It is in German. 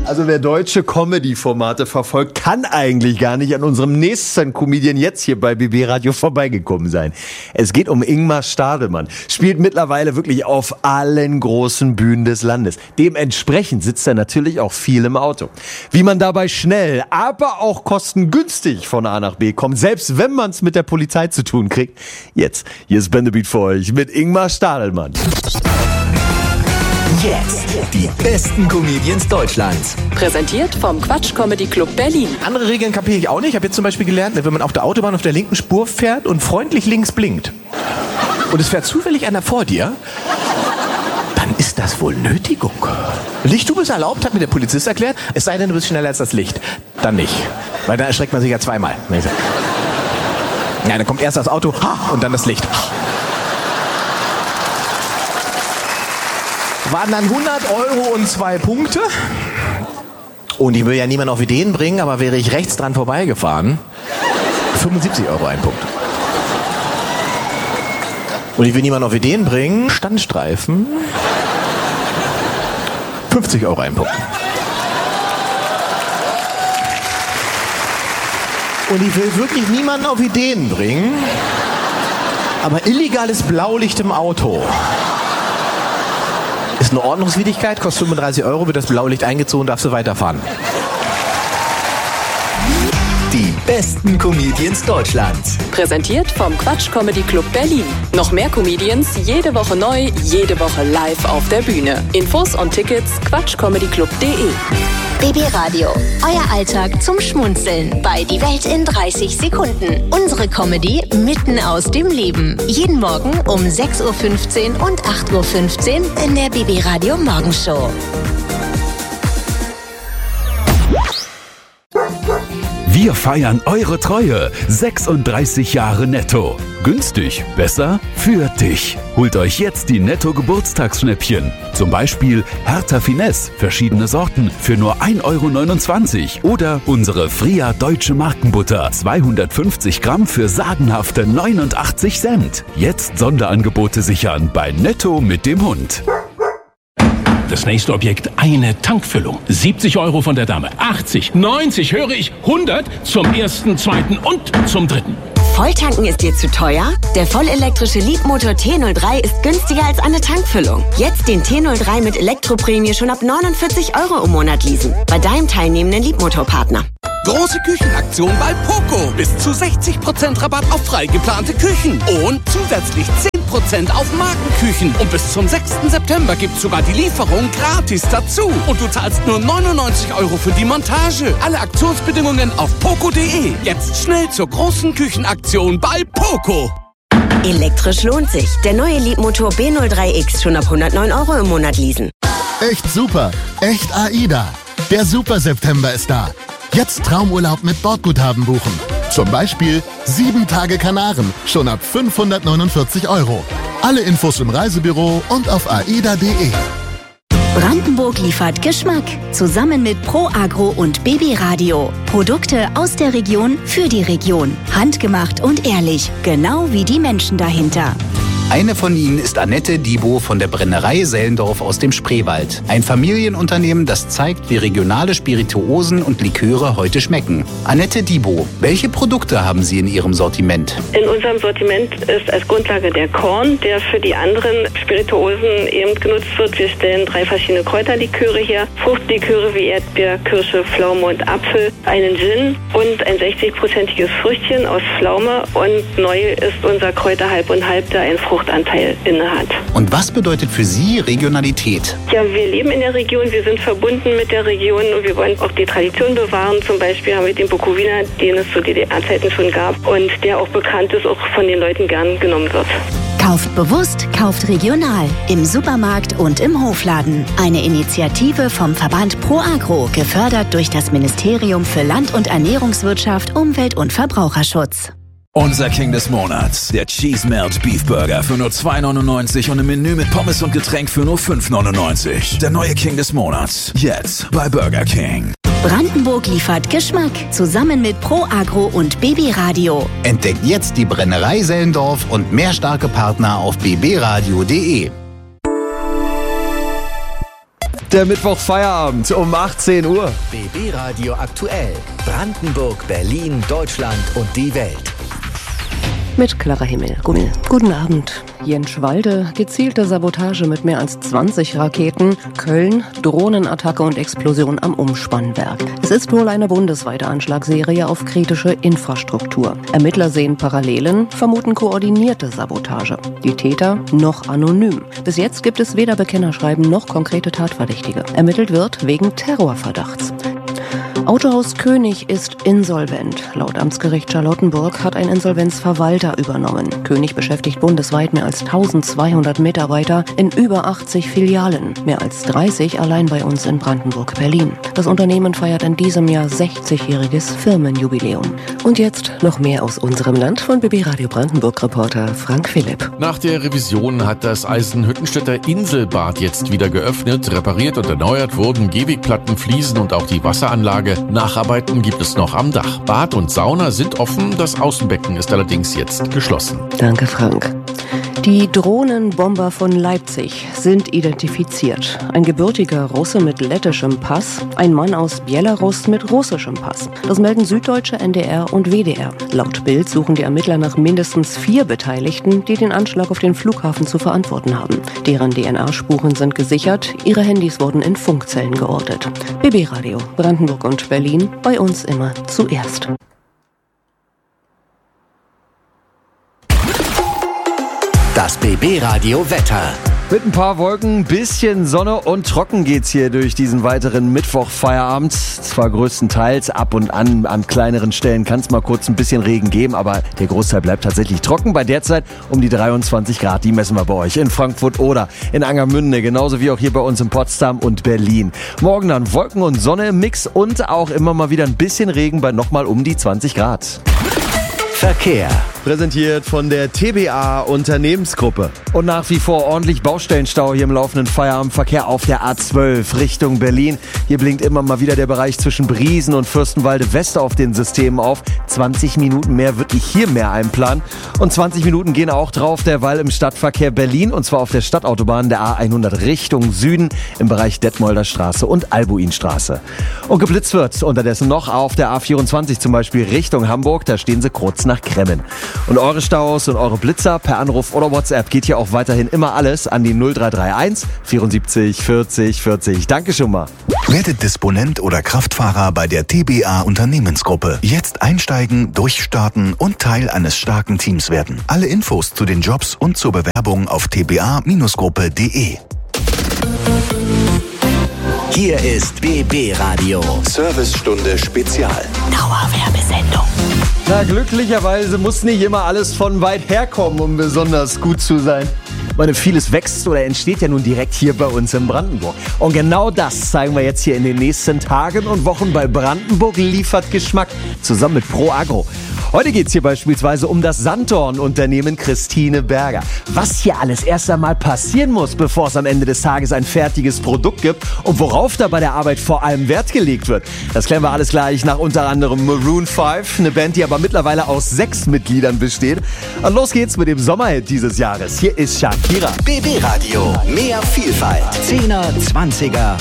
Also wer deutsche Comedy-Formate verfolgt, kann eigentlich gar nicht an unserem nächsten Comedian jetzt hier bei BB Radio vorbeigekommen sein. Es geht um Ingmar Stadelmann. Spielt mittlerweile wirklich auf allen großen Bühnen des Landes. Dementsprechend sitzt er natürlich auch viel im Auto. Wie man dabei schnell, aber auch kostengünstig von A nach B kommt, selbst wenn man es mit der Polizei zu tun kriegt. Jetzt, hier ist Bendebeat für euch mit Ingmar Stadelmann. Jetzt die besten Comedians Deutschlands. Präsentiert vom Quatsch Comedy Club Berlin. Andere Regeln kapiere ich auch nicht. Ich habe jetzt zum Beispiel gelernt, wenn man auf der Autobahn auf der linken Spur fährt und freundlich links blinkt und es fährt zufällig einer vor dir, dann ist das wohl Nötigung. Licht, du bist erlaubt, hat mir der Polizist erklärt, es sei denn, du bist schneller als das Licht. Dann nicht, weil dann erschreckt man sich ja zweimal. Ja, dann kommt erst das Auto und dann das Licht. Waren dann 100 Euro und 2 Punkte. Und ich will ja niemanden auf Ideen bringen, aber wäre ich rechts dran vorbeigefahren, 75 Euro ein Punkt. Und ich will niemanden auf Ideen bringen, Standstreifen, 50 Euro ein Punkt. Und ich will wirklich niemanden auf Ideen bringen, aber illegales Blaulicht im Auto ist eine Ordnungswidrigkeit, kostet 35 Euro, wird das Blaulicht eingezogen, darfst du weiterfahren. Die besten Comedians Deutschlands. Präsentiert vom Quatsch Comedy Club Berlin. Noch mehr Comedians, jede Woche neu, jede Woche live auf der Bühne. Infos und Tickets quatschcomedyclub.de. BB Radio, euer Alltag zum Schmunzeln bei Die Welt in 30 Sekunden. Unsere Comedy mitten aus dem Leben. Jeden Morgen um 6.15 Uhr und 8.15 Uhr in der BB Radio Morgenshow. Wir feiern eure Treue. 36 Jahre Netto. Günstig, besser für dich. Holt euch jetzt die Netto-Geburtstagsschnäppchen. Zum Beispiel Hertha Finesse, verschiedene Sorten für nur 1,29 € oder unsere Fria Deutsche Markenbutter, 250 Gramm für sagenhafte 89 Cent. Jetzt Sonderangebote sichern bei Netto mit dem Hund. Das nächste Objekt, eine Tankfüllung. 70 Euro von der Dame. 80, 90, höre ich, 100 zum ersten, zweiten und zum dritten. Volltanken ist dir zu teuer? Der vollelektrische Leapmotor T03 ist günstiger als eine Tankfüllung. Jetzt den T03 mit Elektroprämie schon ab 49 Euro im Monat leasen. Bei deinem teilnehmenden Leapmotor-Partner. Große Küchenaktion bei Poco. Bis zu 60% Rabatt auf frei geplante Küchen. Und zusätzlich 10% auf Markenküchen. Und bis zum 6. September gibt's sogar die Lieferung gratis dazu. Und du zahlst nur 99 Euro für die Montage. Alle Aktionsbedingungen auf poco.de. Jetzt schnell zur großen Küchenaktion bei Poco. Elektrisch lohnt sich. Der neue Leapmotor B03X schon ab 109 Euro im Monat leasen. Echt super. Echt AIDA. Der Super September ist da. Jetzt Traumurlaub mit Bordguthaben buchen. Zum Beispiel 7 Tage Kanaren, schon ab 549 Euro. Alle Infos im Reisebüro und auf aida.de. Brandenburg liefert Geschmack. Zusammen mit Pro Agro und BB Radio. Produkte aus der Region für die Region. Handgemacht und ehrlich. Genau wie die Menschen dahinter. Eine von ihnen ist Annette Diebo von der Brennerei Sellendorf aus dem Spreewald. Ein Familienunternehmen, das zeigt, wie regionale Spirituosen und Liköre heute schmecken. Annette Diebo, welche Produkte haben Sie in Ihrem Sortiment? In unserem Sortiment ist als Grundlage der Korn, der für die anderen Spirituosen eben genutzt wird. Wir stellen 3 verschiedene Kräuterliköre her. Fruchtliköre wie Erdbeer, Kirsche, Pflaume und Apfel, einen Gin und ein 60-prozentiges Früchtchen aus Pflaume. Und neu ist unser Kräuter Halb und Halb, der ein Fruchtanteil innehat. Und was bedeutet für Sie Regionalität? Ja, wir leben in der Region, wir sind verbunden mit der Region und wir wollen auch die Tradition bewahren. Zum Beispiel haben wir den Bukowiner, den es zu DDR-Zeiten schon gab und der auch bekannt ist, auch von den Leuten gern genommen wird. Kauft bewusst, kauft regional. Im Supermarkt und im Hofladen. Eine Initiative vom Verband Pro Agro, gefördert durch das Ministerium für Land- und Ernährungswirtschaft, Umwelt und Verbraucherschutz. Unser King des Monats, der Cheese Melt Beef Burger für nur 2,99 € und im Menü mit Pommes und Getränk für nur 5,99 €. Der neue King des Monats, jetzt bei Burger King. Brandenburg liefert Geschmack, zusammen mit Pro Agro und BB Radio. Entdeckt jetzt die Brennerei Sellendorf und mehr starke Partner auf bbradio.de. Der Mittwoch-Feierabend um 18 Uhr. BB Radio aktuell. Brandenburg, Berlin, Deutschland und die Welt. Mit Clara Himmel. Guten Abend. Jenschwalde, gezielte Sabotage mit mehr als 20 Raketen. Köln, Drohnenattacke und Explosion am Umspannwerk. Es ist wohl eine bundesweite Anschlagsserie auf kritische Infrastruktur. Ermittler sehen Parallelen, vermuten koordinierte Sabotage. Die Täter noch anonym. Bis jetzt gibt es weder Bekennerschreiben noch konkrete Tatverdächtige. Ermittelt wird wegen Terrorverdachts. Autohaus König ist insolvent. Laut Amtsgericht Charlottenburg hat ein Insolvenzverwalter übernommen. König beschäftigt bundesweit mehr als 1200 Mitarbeiter in über 80 Filialen. Mehr als 30 allein bei uns in Brandenburg-Berlin. Das Unternehmen feiert in diesem Jahr 60-jähriges Firmenjubiläum. Und jetzt noch mehr aus unserem Land von BB Radio Brandenburg-Reporter Frank Philipp. Nach der Revision hat das Eisenhüttenstädter Inselbad jetzt wieder geöffnet. Repariert und erneuert wurden Gehwegplatten, Fliesen und auch die Wasseranlage. Nacharbeiten gibt es noch am Dach. Bad und Sauna sind offen, das Außenbecken ist allerdings jetzt geschlossen. Danke, Frank. Die Drohnenbomber von Leipzig sind identifiziert. Ein gebürtiger Russe mit lettischem Pass, ein Mann aus Belarus mit russischem Pass. Das melden Süddeutsche, NDR und WDR. Laut Bild suchen die Ermittler nach mindestens 4 Beteiligten, die den Anschlag auf den Flughafen zu verantworten haben. Deren DNA-Spuren sind gesichert, ihre Handys wurden in Funkzellen geortet. BB Radio, Brandenburg und Berlin, bei uns immer zuerst. Das BB Radio Wetter. Mit ein paar Wolken, bisschen Sonne und trocken geht's hier durch diesen weiteren Mittwoch-Feierabend. Zwar größtenteils, ab und an kleineren Stellen kann es mal kurz ein bisschen Regen geben, aber der Großteil bleibt tatsächlich trocken. Bei derzeit um die 23 Grad, die messen wir bei euch in Frankfurt oder in Angermünde, genauso wie auch hier bei uns in Potsdam und Berlin. Morgen dann Wolken und Sonne im Mix und auch immer mal wieder ein bisschen Regen bei nochmal um die 20 Grad. Verkehr. Präsentiert von der TBA Unternehmensgruppe. Und nach wie vor ordentlich Baustellenstau hier im laufenden Feierabendverkehr auf der A12 Richtung Berlin. Hier blinkt immer mal wieder der Bereich zwischen Briesen und Fürstenwalde West auf den Systemen auf. 20 Minuten mehr wirklich hier mehr einplanen. Und 20 Minuten gehen auch drauf, derweil im Stadtverkehr Berlin. Und zwar auf der Stadtautobahn der A100 Richtung Süden im Bereich Detmolder Straße und Albuinstraße. Und geblitzt wird unterdessen noch auf der A24 zum Beispiel Richtung Hamburg. Da stehen sie kurz nach Kremmen. Und eure Staus und eure Blitzer per Anruf oder WhatsApp geht hier auch weiterhin immer alles an die 0331 74 40 40. Danke schon mal. Werdet Disponent oder Kraftfahrer bei der TBA Unternehmensgruppe. Jetzt einsteigen, durchstarten und Teil eines starken Teams werden. Alle Infos zu den Jobs und zur Bewerbung auf tba-gruppe.de. Hier ist BB Radio. Servicestunde Spezial. Dauerwerbesendung. Na, glücklicherweise muss nicht immer alles von weit herkommen, um besonders gut zu sein. Ich meine, vieles wächst oder entsteht ja nun direkt hier bei uns in Brandenburg. Und genau das zeigen wir jetzt hier in den nächsten Tagen und Wochen bei Brandenburg liefert Geschmack zusammen mit Pro Agro. Heute geht's hier beispielsweise um das Sanddorn-Unternehmen Christine Berger. Was hier alles erst einmal passieren muss, bevor es am Ende des Tages ein fertiges Produkt gibt und worauf da bei der Arbeit vor allem Wert gelegt wird. Das klären wir alles gleich nach unter anderem Maroon 5, eine Band, die aber mittlerweile aus 6 Mitgliedern besteht. Und los geht's mit dem Sommerhit dieses Jahres. Hier ist Shakira. BB Radio, mehr Vielfalt. 10er, 20er